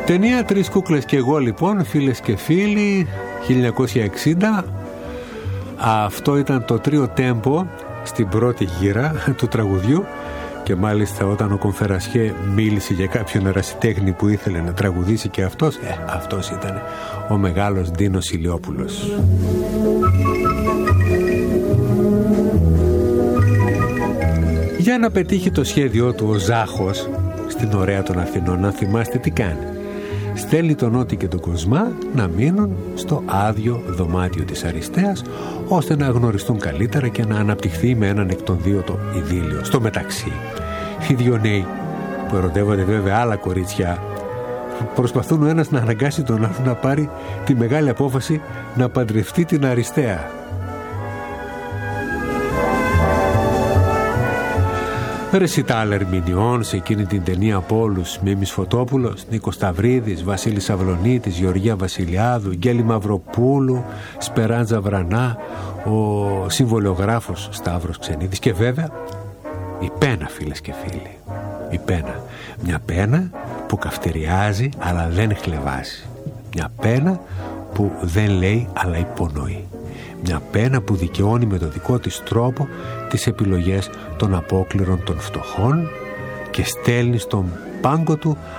Ταινία «Τρεις κούκλες και εγώ», λοιπόν, φίλες και φίλοι, 1960. Αυτό ήταν το τρίο τέμπο στην πρώτη γύρα του τραγουδιού, και μάλιστα όταν ο Κονφερασιέ μίλησε για κάποιον ερασιτέχνη που ήθελε να τραγουδήσει και αυτός, αυτός ήταν ο μεγάλος Ντίνος Ηλιόπουλος. Για να πετύχει το σχέδιό του ο Ζάχος στην ωραία των Αθηνών, να θυμάστε τι κάνει. Στέλνει τον Ότη και τον Κοσμά να μείνουν στο άδειο δωμάτιο της Αριστείας, ώστε να γνωριστούν καλύτερα και να αναπτυχθεί με έναν εκ των δύο το ειδήλιο. Στο μεταξύ, οι δύο νέοι που ερωτεύονται βέβαια άλλα κορίτσια προσπαθούν ο ένας να αναγκάσει τον άλλο να πάρει τη μεγάλη απόφαση να παντρευτεί την Αριστεία. Ρεσιτάλ ερμηνεών σε εκείνη την ταινία από όλους: Μίμης Φωτόπουλος, Νίκος Σταυρίδης, Βασίλης Αυλονίτης, Γεωργία Βασιλιάδου, Γκέλη Μαυροπούλου, Σπεράντζα Βρανά, ο συμβολιογράφος Σταύρος Ξενίδης και βέβαια η πένα, φίλες και φίλοι. Η πένα. Μια πένα που καυτεριάζει αλλά δεν χλεβάζει. Μια πένα που δεν λέει αλλά υπονοεί. Μια πένα που δικαιώνει με το δικό της τρόπο τις επιλογές των απόκληρων των φτωχών και στέλνει στον πάγκο του